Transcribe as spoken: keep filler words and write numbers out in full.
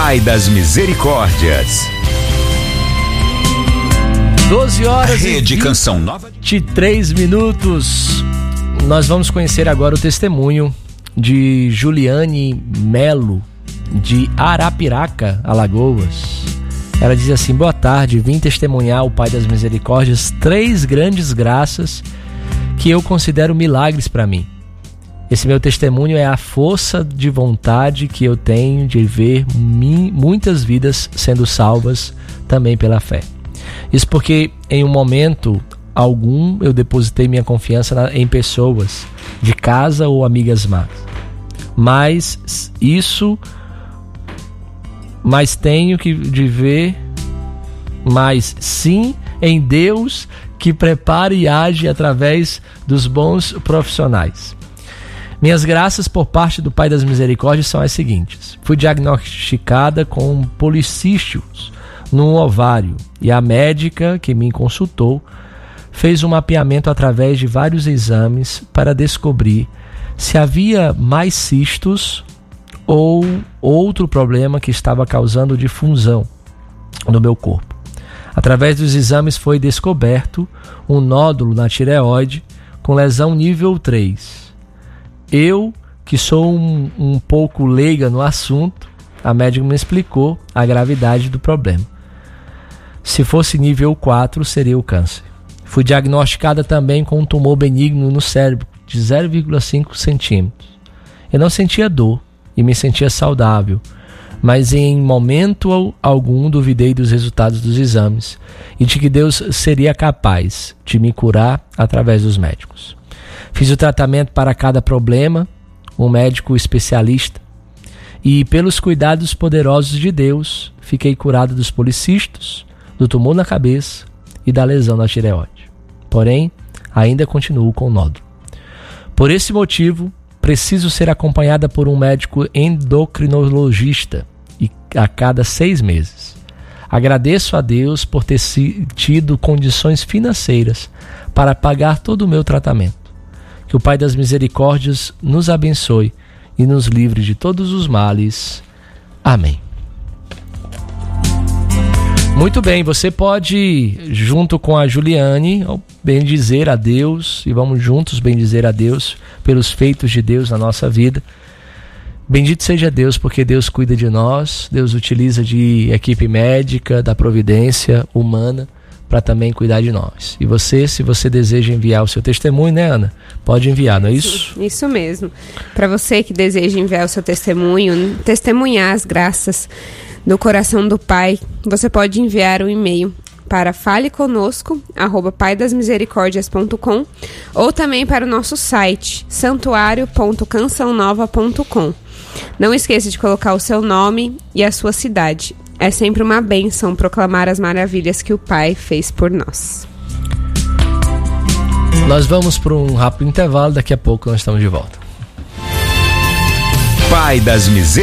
Pai das Misericórdias. doze horas Rede e Canção Nova. vinte e três minutos. Nós vamos conhecer agora o testemunho de Juliane Melo, de Arapiraca, Alagoas. Ela diz assim: boa tarde, vim testemunhar o Pai das Misericórdias três grandes graças que eu considero milagres para mim. Esse meu testemunho é a força de vontade que eu tenho de ver mim, muitas vidas sendo salvas também pela fé. Isso porque em um momento algum eu depositei minha confiança na, em pessoas de casa ou amigas más. Mas isso, mas tenho que de ver, mas sim em Deus que prepara e age através dos bons profissionais. Minhas graças por parte do Pai das Misericórdias são as seguintes: fui diagnosticada com policístios no ovário e a médica que me consultou fez um mapeamento através de vários exames para descobrir se havia mais cistos ou outro problema que estava causando difusão no meu corpo. Através dos exames foi descoberto um nódulo na tireoide com lesão nível três. Eu, que sou um, um pouco leiga no assunto, a médica me explicou a gravidade do problema. Se fosse nível quatro, seria o câncer. Fui diagnosticada também com um tumor benigno no cérebro de zero vírgula cinco centímetros. Eu não sentia dor e me sentia saudável, mas em momento algum duvidei dos resultados dos exames e de que Deus seria capaz de me curar através dos médicos. Fiz o tratamento para cada problema, um médico especialista, e pelos cuidados poderosos de Deus, fiquei curado dos policistos, do tumor na cabeça e da lesão na tireoide. Porém, ainda continuo com o nódulo. Por esse motivo, preciso ser acompanhada por um médico endocrinologista e a cada seis meses. Agradeço a Deus por ter tido condições financeiras para pagar todo o meu tratamento. Que o Pai das Misericórdias nos abençoe e nos livre de todos os males. Amém. Muito bem, você pode, junto com a Juliane, bendizer a Deus, e vamos juntos bendizer a Deus pelos feitos de Deus na nossa vida. Bendito seja Deus, porque Deus cuida de nós, Deus utiliza de equipe médica, da providência humana, para também cuidar de nós. E você, se você deseja enviar o seu testemunho, né, Ana? Pode enviar, não é isso? Sim, isso mesmo. Para você que deseja enviar o seu testemunho, testemunhar as graças do coração do Pai, você pode enviar um e-mail para faleconosco arroba pai das misericórdias ponto com ou também para o nosso site santuário ponto canção nova ponto com. Não esqueça de colocar o seu nome e a sua cidade. É sempre uma bênção proclamar as maravilhas que o Pai fez por nós. Nós vamos para um rápido intervalo, daqui a pouco nós estamos de volta. Pai das Misericórdias.